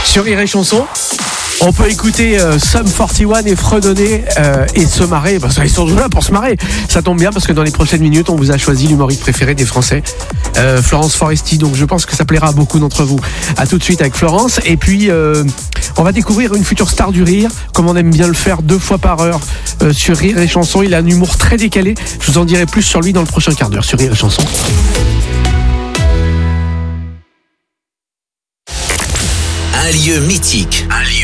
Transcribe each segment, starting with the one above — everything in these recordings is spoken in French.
Sur Rire et Chanson, on peut écouter Sum 41 et Fredonner et se marrer. Bah, ils sont là pour se marrer. Ça tombe bien parce que dans les prochaines minutes, on vous a choisi l'humoriste préféré des Français, Florence Foresti. Donc je pense que ça plaira à beaucoup d'entre vous. À tout de suite avec Florence. Et puis on va découvrir une future star du rire, comme on aime bien le faire 2 fois par heure sur Rire et Chanson. Il a un humour très décalé. Je vous en dirai plus sur lui dans le prochain quart d'heure sur Rire et Chanson. Un lieu mythique.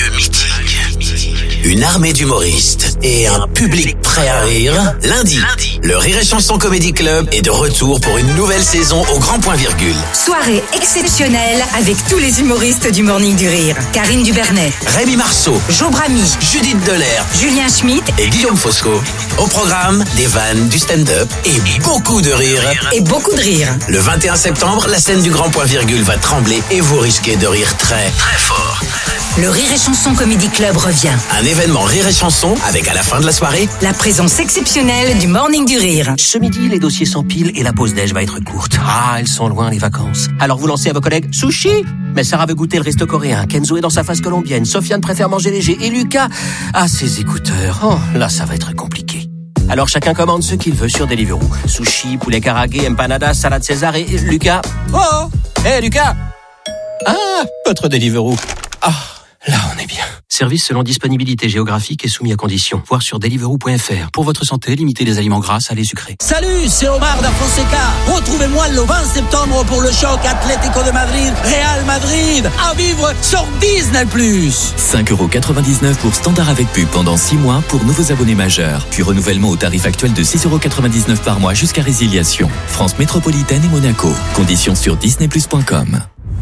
Une armée d'humoristes et un public prêt à rire. Lundi, le Rire et Chanson Comedy Club est de retour pour une nouvelle saison au Grand Point Virgule. Soirée exceptionnelle avec tous les humoristes du Morning du Rire. Karine Dubernet, Rémi Marceau, Jo Bramy, Judith Delair, Julien Schmitt et Guillaume Fosco. Au programme, des vannes, du stand-up et beaucoup de rire. et beaucoup de rire. Le 21 septembre, la scène du Grand Point Virgule va trembler et vous risquez de rire très, très fort. Le Rire et Chanson Comedy Club revient. Un événement Rire et Chanson avec à la fin de la soirée La présence exceptionnelle du Morning du Rire. Ce midi, les dossiers s'empilent et la pause déj va être courte. Ah, elles sont loin les vacances. Alors vous lancez à vos collègues sushi. Mais Sarah veut goûter le resto coréen. Kenzo est dans sa phase colombienne. Sofiane préfère manger léger. Et Lucas a ses écouteurs. Oh, là, ça va être compliqué. Alors chacun commande ce qu'il veut sur Deliveroo. Sushi, poulet karagué, empanada, salade César et Lucas. Oh, hé Lucas. Ah, votre Deliveroo. Ah. Là, on est bien. Service selon disponibilité géographique et soumis à conditions. Voir sur deliveroo.fr. Pour votre santé, limitez les aliments gras, salés, sucrés. Salut, c'est Omar da Fonseca. Retrouvez-moi le 20 septembre pour le choc Atlético de Madrid, Real Madrid, à vivre sur Disney+. 5,99€ pour standard avec pub pendant 6 mois pour nouveaux abonnés majeurs. Puis renouvellement au tarif actuel de 6,99€ par mois jusqu'à résiliation. France métropolitaine et Monaco. Conditions sur disneyplus.com.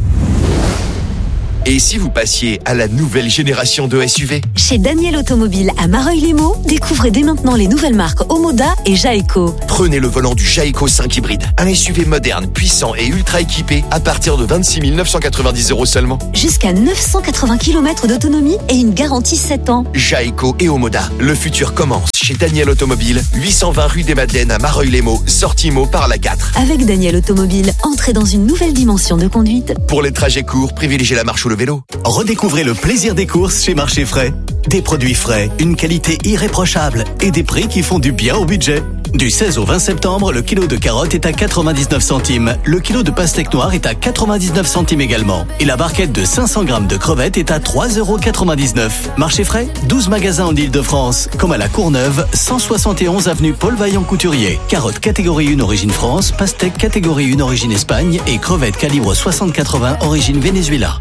Et si vous passiez à la nouvelle génération de SUV ? Chez Daniel Automobile à Mareuil-les-Maux, découvrez dès maintenant les nouvelles marques Omoda et Jaeco. Prenez le volant du Jaeco 5 hybride, un SUV moderne, puissant et ultra équipé à partir de 26 990€ seulement. Jusqu'à 980 km d'autonomie et une garantie 7 ans. Jaeco et Omoda, le futur commence chez Daniel Automobile, 820 rue des Madeleines à Mareuil-les-Maux, sortie Meaux par la 4. Avec Daniel Automobile, entrez dans une nouvelle dimension de conduite. Pour les trajets courts, privilégiez la marche ou le vélo. Redécouvrez le plaisir des courses chez Marché Frais. Des produits frais, une qualité irréprochable et des prix qui font du bien au budget. Du 16 au 20 septembre, le kilo de carottes est à 99 centimes. Le kilo de pastèque noire est à 99 centimes également. Et la barquette de 500 grammes de crevettes est à 3,99€. Marché Frais, 12 magasins en Ile-de-France, comme à la Courneuve, 171 avenue Paul Vaillant-Couturier. Carottes catégorie 1 origine France, pastèque catégorie 1 origine Espagne et crevettes calibre 60-80 origine Venezuela.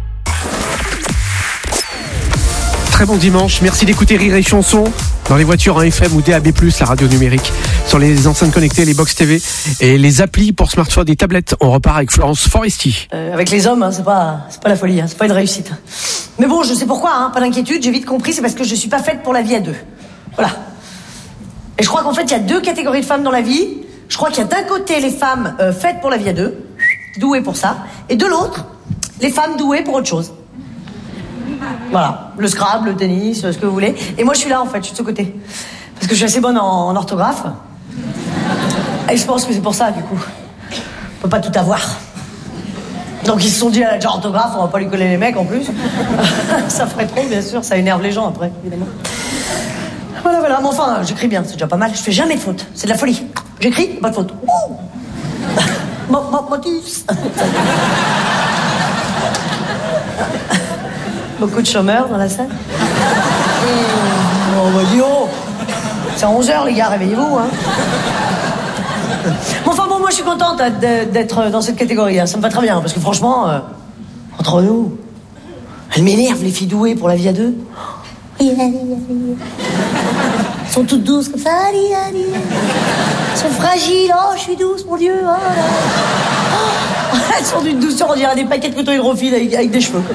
Très bon dimanche, merci d'écouter Rire et Chanson dans les voitures en FM ou DAB+, la radio numérique, sur les enceintes connectées, les box TV et les applis pour smartphone et tablettes. On repart avec Florence Foresti. Avec les hommes, hein, c'est pas la folie, hein, c'est pas une réussite. Mais bon, je sais pourquoi, hein, pas d'inquiétude, j'ai vite compris, c'est parce que je suis pas faite pour la vie à 2. Voilà. Et je crois qu'en fait, il y a 2 catégories de femmes dans la vie. Je crois qu'il y a d'un côté les femmes faites pour la vie à 2, douées pour ça, et de l'autre, les femmes douées pour autre chose. Voilà, le Scrabble, le tennis, ce que vous voulez. Et moi, je suis là, en fait, je suis de ce côté. Parce que je suis assez bonne en orthographe. Et je pense que c'est pour ça, du coup. On peut pas tout avoir. Donc, ils se sont dit, elle a déjà orthographe, on va pas lui coller les mecs, en plus. Ça ferait trop, bien sûr, ça énerve les gens, après, évidemment. Voilà, mais enfin, j'écris bien, c'est déjà pas mal. Je fais jamais de faute, c'est de la folie. J'écris, pas de faute. Ouh Motus. Beaucoup de chômeurs dans la salle. Oh, bah dis oh. C'est 11h, les gars, réveillez-vous, hein. Enfin bon, moi je suis contente d'être dans cette catégorie, hein. Ça me va très bien, parce que franchement, entre nous, elles m'énervent, les filles douées pour la vie à 2. Elles sont toutes douces comme ça. Elles sont fragiles. Oh, je suis douce, mon Dieu. Oh, elles sont d'une douceur, on dirait des paquets de coton hydrophile avec des cheveux.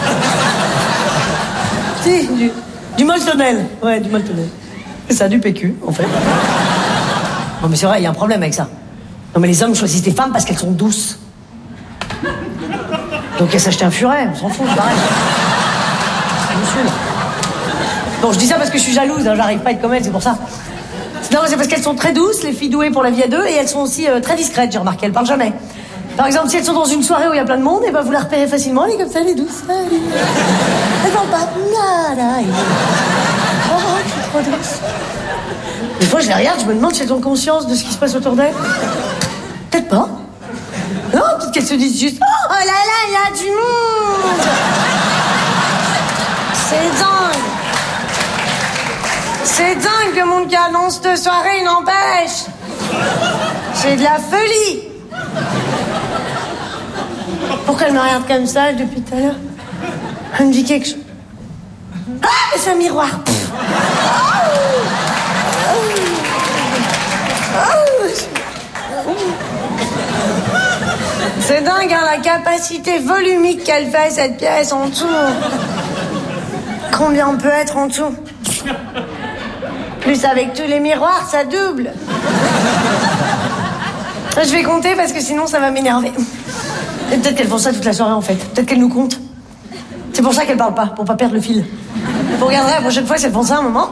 Si, du moltonnel. Ouais, du moltonnel. C'est ça, du PQ, en fait. Non, mais c'est vrai, il y a un problème avec ça. Non, mais les hommes choisissent des femmes parce qu'elles sont douces. Donc, elles s'achètent un furet, on s'en fout, c'est pareil. Monsieur. Bon, je dis ça parce que je suis jalouse, hein, j'arrive pas à être comme elles, c'est pour ça. Non, c'est parce qu'elles sont très douces, les filles douées pour la vie à 2, et elles sont aussi très discrètes, j'ai remarqué, elles parlent jamais. Par exemple, si elles sont dans une soirée où il y a plein de monde, et ben vous la repérez facilement, elle est comme ça, elle est douce. Elle parle pas. Nada. Oh, je suis trop douce. Des fois, je les regarde, je me demande si elles ont conscience de ce qui se passe autour d'elles. Peut-être pas. Non, peut-être qu'elles se disent juste oh là là, il y a du monde. C'est dingue. C'est dingue le monde qui annonce de soirée, n'empêche. C'est de la folie. Pourquoi elle me regarde comme ça depuis tout à l'heure? Elle me dit quelque chose. Ah, mais c'est un miroir. C'est dingue, hein, la capacité volumique qu'elle fait, cette pièce, en tout. Combien on peut être en tout? Plus avec tous les miroirs, ça double. Je vais compter parce que sinon ça va m'énerver. Et peut-être qu'elles font ça toute la soirée en fait. Peut-être qu'elles nous comptent. C'est pour ça qu'elles parlent pas, pour pas perdre le fil. Vous regarderez la prochaine fois si elles font ça un moment.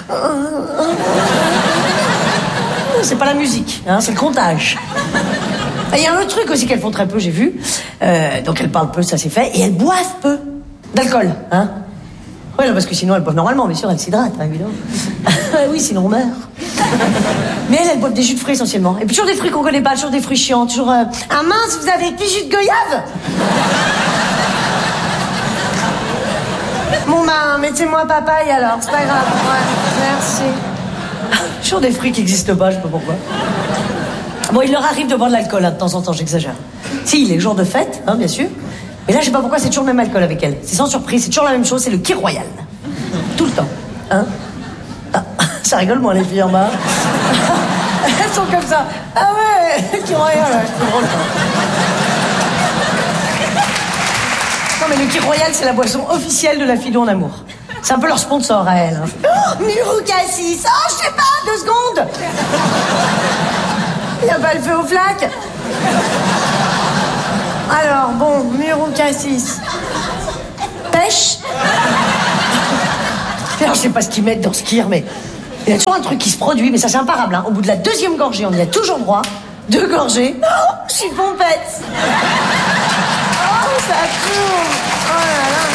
C'est pas la musique, hein, c'est le comptage. Il y a un autre truc aussi qu'elles font très peu, j'ai vu. Donc elles parlent peu, ça c'est fait. Et elles boivent peu d'alcool, hein. Ouais, non, parce que sinon elles boivent normalement, bien sûr, elles s'hydratent, hein, évidemment. Oui, sinon on meurt. Mais elles boivent des jus de fruits essentiellement. Et puis toujours des fruits qu'on connaît pas, toujours des fruits chiants, toujours... Ah mince, vous avez du jus de goyave? Bon ben, mettez-moi papaye alors, c'est pas grave. Ouais, merci. Toujours des fruits qui n'existent pas, je sais pas pourquoi. Bon, il leur arrive de boire de l'alcool, hein, de temps en temps, j'exagère. Si, les jours de fête, hein, bien sûr. Mais là, je sais pas pourquoi, c'est toujours le même alcool avec elles. C'est sans surprise, c'est toujours la même chose, c'est le Kir Royal. Tout le temps. Hein? Ah, ça rigole, moi, les filles en bas. Elles sont comme ça. Ah ouais, Kir Royal, ouais, c'est drôle. Non, mais le Kir Royal, c'est la boisson officielle de la Fido en amour. C'est un peu leur sponsor à elles. Hein. Oh, Muru Cassis. Oh, je sais pas, 2 secondes. Il n'y a pas le feu aux flaques. Alors, bon, Muru Cassis. Pêche. Alors, je sais pas ce qu'ils mettent dans ce kir, mais il y a toujours un truc qui se produit, mais ça, c'est imparable. Hein. Au bout de la 2e gorgée, on y a toujours droit. 2 gorgées. Oh, je suis pompette. Oh, ça tourne. Oh là là.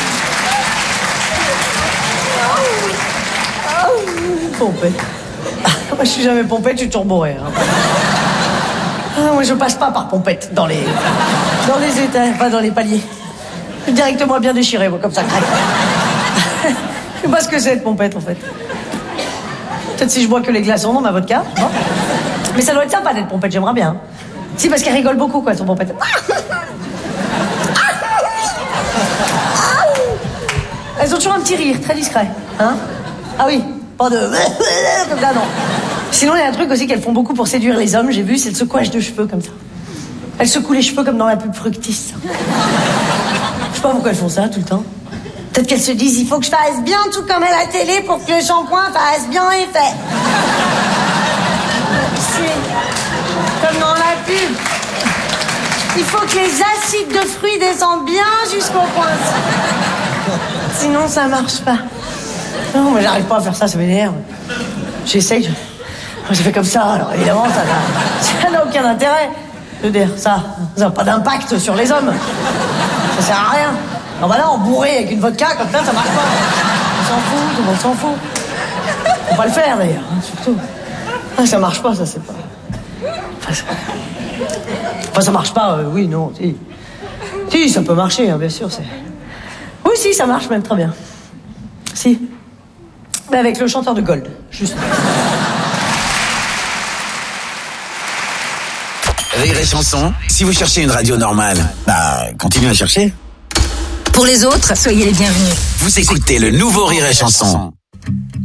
Pompette. Moi, je suis jamais pompette, je suis toujours bourré. Hein. Moi, je passe pas par pompette dans les étages, pas dans les paliers. Je suis directement bien déchiré, moi, comme ça, crac. Je sais pas ce que c'est, être pompette, en fait. Peut-être si je bois que les glaçons dans ma vodka. Non, mais ça doit être sympa d'être pompette, j'aimerais bien. Si, parce qu'elle rigole beaucoup, quoi, son pompette. Elles ont toujours un petit rire, très discret. Hein? Ah oui, pas de... comme ça, non. Sinon, il y a un truc aussi qu'elles font beaucoup pour séduire les hommes, j'ai vu, c'est le secouage de cheveux, comme ça. Elles secouent les cheveux comme dans la pub Fructis. Je sais pas pourquoi elles font ça, tout le temps. Peut-être qu'elles se disent, il faut que je fasse bien tout comme à la télé pour que le shampoing fasse bien effet. C'est comme dans la pub. Il faut que les acides de fruits descendent bien jusqu'au point. Sinon, ça marche pas. Non, mais j'arrive pas à faire ça, ça m'énerve. J'essaye, j'ai fait comme ça, alors évidemment, ça n'a aucun intérêt. Je veux dire, ça n'a pas d'impact sur les hommes. Ça sert à rien. Non, bah là, en bourré avec une vodka, comme ça marche pas. On s'en fout, tout le monde s'en fout. Faut pas le faire, d'ailleurs, hein, surtout. Ah, ça marche pas, ça, c'est pas... Enfin, ça marche pas, oui, non, si. Si, ça peut marcher, hein, bien sûr, c'est... Oui, si, ça marche même très bien. Si. Mais avec le chanteur de Gold, juste. Rire et chanson, si vous cherchez une radio normale, continuez à chercher. Pour les autres, soyez les bienvenus. Vous écoutez le nouveau Rire et chanson.